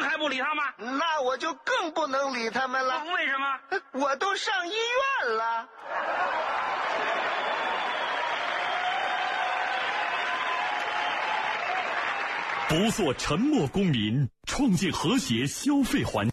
还不理他们？ 那我就更不能理他们了。 为什么？ 我都上医院了。 不做沉默公民，创建和谐消费环境。